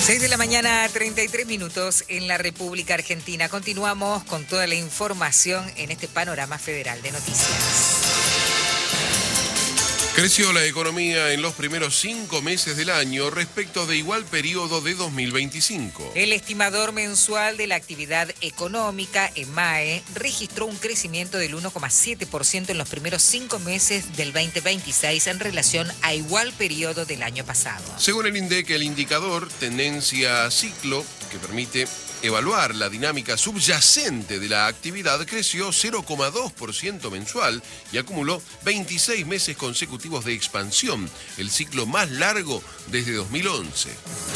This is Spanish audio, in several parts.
6 de la mañana, 33 minutos en la República Argentina. Continuamos con toda la información en este panorama federal de noticias. Creció la economía en los primeros 5 meses del año respecto de igual periodo de 2025. El estimador mensual de la actividad económica, EMAE, registró un crecimiento del 1,7% en los primeros 5 meses del 2026 en relación a igual periodo del año pasado. Según el INDEC, el indicador tendencia ciclo, que permite evaluar la dinámica subyacente de la actividad, creció 0,2% mensual y acumuló 26 meses consecutivos de expansión, el ciclo más largo desde 2011.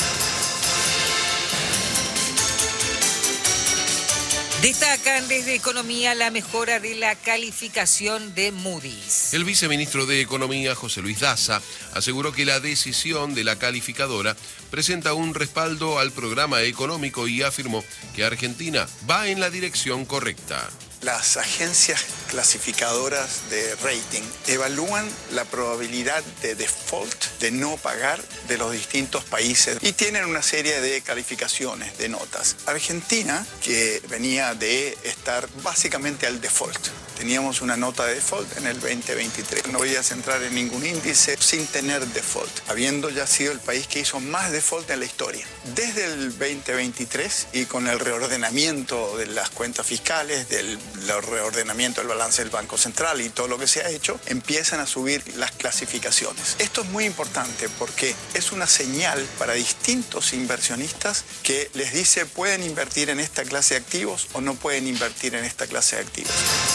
Destacan desde Economía la mejora de la calificación de Moody's. El viceministro de Economía, José Luis Daza, aseguró que la decisión de la calificadora presenta un respaldo al programa económico y afirmó que Argentina va en la dirección correcta. Las agencias clasificadoras de rating evalúan la probabilidad de default, de no pagar, de los distintos países y tienen una serie de calificaciones, de notas. Argentina, que venía de estar básicamente al default. Teníamos una nota de default en el 2023. No podías entrar en ningún índice sin tener default, habiendo ya sido el país que hizo más default en la historia. Desde el 2023 y con el reordenamiento de las cuentas fiscales, del reordenamiento del balance del Banco Central y todo lo que se ha hecho, empiezan a subir las clasificaciones. Esto es muy importante porque es una señal para distintos inversionistas que les dice pueden invertir en esta clase de activos o no pueden invertir en esta clase de activos.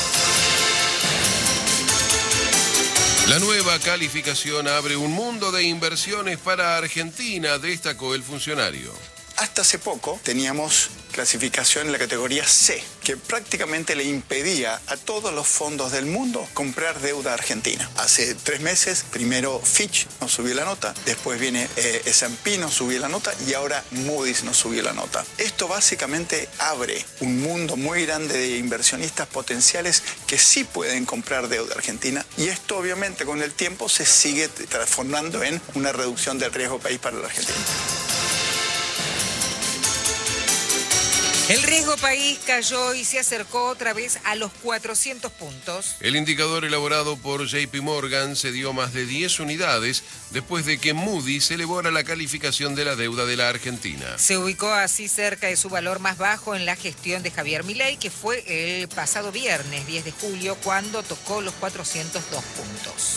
La nueva calificación abre un mundo de inversiones para Argentina, destacó el funcionario. Hasta hace poco teníamos clasificación en la categoría C, que prácticamente le impedía a todos los fondos del mundo comprar deuda argentina. Hace 3 meses, primero Fitch nos subió la nota, después viene S&P nos subió la nota y ahora Moody's nos subió la nota. Esto básicamente abre un mundo muy grande de inversionistas potenciales que sí pueden comprar deuda argentina y esto obviamente con el tiempo se sigue transformando en una reducción del riesgo país para la Argentina. El riesgo país cayó y se acercó otra vez a los 400 puntos. El indicador elaborado por JP Morgan cedió más de 10 unidades después de que Moody's elevara la calificación de la deuda de la Argentina. Se ubicó así cerca de su valor más bajo en la gestión de Javier Milei, que fue el pasado viernes 10 de julio cuando tocó los 402 puntos.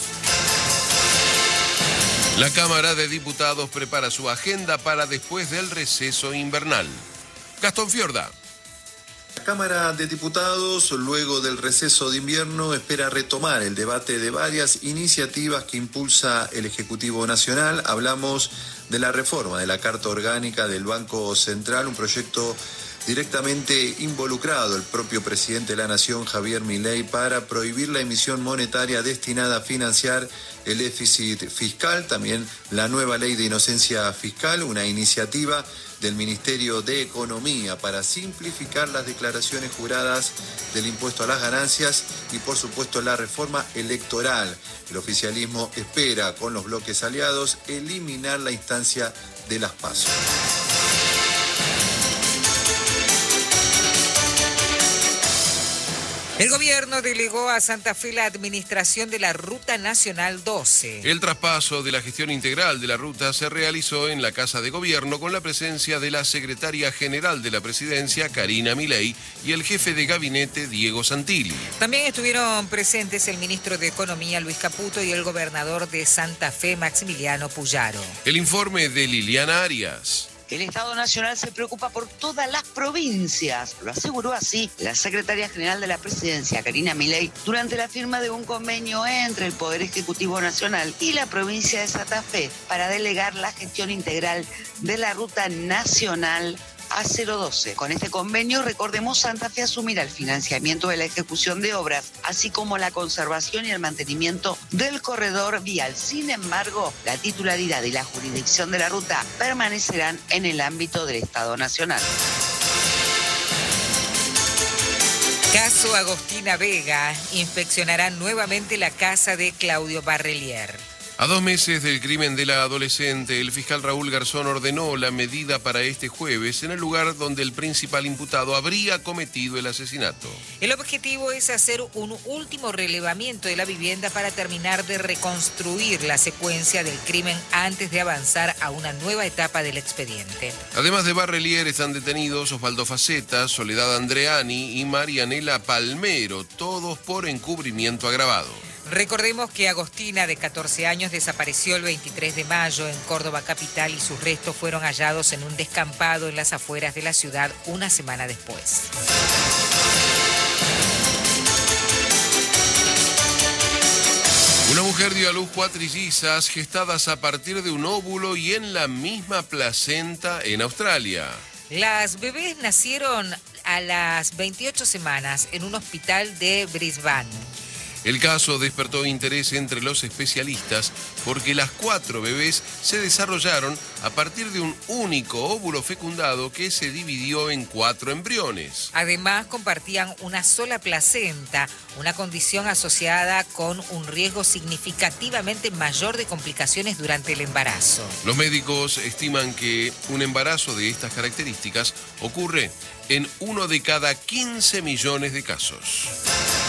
La Cámara de Diputados prepara su agenda para después del receso invernal. Gastón Fiorda. La Cámara de Diputados, luego del receso de invierno, espera retomar el debate de varias iniciativas que impulsa el Ejecutivo Nacional. Hablamos de la reforma de la Carta Orgánica del Banco Central, un proyecto directamente involucrado el propio presidente de la Nación, Javier Milei, para prohibir la emisión monetaria destinada a financiar el déficit fiscal. También la nueva ley de inocencia fiscal, una iniciativa del Ministerio de Economía para simplificar las declaraciones juradas del impuesto a las ganancias y, por supuesto, la reforma electoral. El oficialismo espera, con los bloques aliados, eliminar la instancia de las PASO. El gobierno delegó a Santa Fe la administración de la Ruta Nacional 12. El traspaso de la gestión integral de la ruta se realizó en la Casa de Gobierno con la presencia de la secretaria general de la Presidencia, Karina Milei, y el jefe de gabinete, Diego Santilli. También estuvieron presentes el ministro de Economía, Luis Caputo, y el gobernador de Santa Fe, Maximiliano Puyaro. El informe de Liliana Arias. El Estado Nacional se preocupa por todas las provincias, lo aseguró así la secretaria general de la Presidencia, Karina Milei, durante la firma de un convenio entre el Poder Ejecutivo Nacional y la provincia de Santa Fe para delegar la gestión integral de la Ruta Nacional A012. Con este convenio, recordemos, Santa Fe asumirá el financiamiento de la ejecución de obras, así como la conservación y el mantenimiento del corredor vial. Sin embargo, la titularidad y la jurisdicción de la ruta permanecerán en el ámbito del Estado Nacional. Caso Agostina Vega, inspeccionará nuevamente la casa de Claudio Barrelier. A 2 meses del crimen de la adolescente, el fiscal Raúl Garzón ordenó la medida para este jueves en el lugar donde el principal imputado habría cometido el asesinato. El objetivo es hacer un último relevamiento de la vivienda para terminar de reconstruir la secuencia del crimen antes de avanzar a una nueva etapa del expediente. Además de Barrelier, están detenidos Osvaldo Faceta, Soledad Andreani y Marianela Palmero, todos por encubrimiento agravado. Recordemos que Agostina, de 14 años, desapareció el 23 de mayo en Córdoba capital y sus restos fueron hallados en un descampado en las afueras de la ciudad una semana después. Una mujer dio a luz 4 trillizas gestadas a partir de un óvulo y en la misma placenta en Australia. Las bebés nacieron a las 28 semanas en un hospital de Brisbane. El caso despertó interés entre los especialistas porque las 4 bebés se desarrollaron a partir de un único óvulo fecundado que se dividió en 4 embriones. Además, compartían una sola placenta, una condición asociada con un riesgo significativamente mayor de complicaciones durante el embarazo. Los médicos estiman que un embarazo de estas características ocurre en 1 de cada 15 millones de casos.